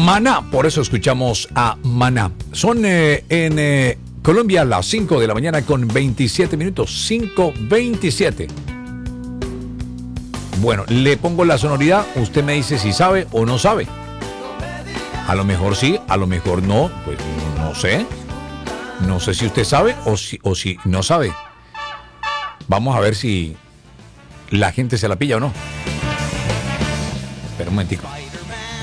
Maná, por eso escuchamos a Maná. Son en Colombia las 5 de la mañana con 27 minutos, 5:27. Bueno, le pongo la sonoridad, usted me dice si sabe o no sabe. A lo mejor sí, a lo mejor no, pues no sé. No sé si usted sabe o si no sabe. Vamos a ver si la gente se la pilla o no. Espera un momentico.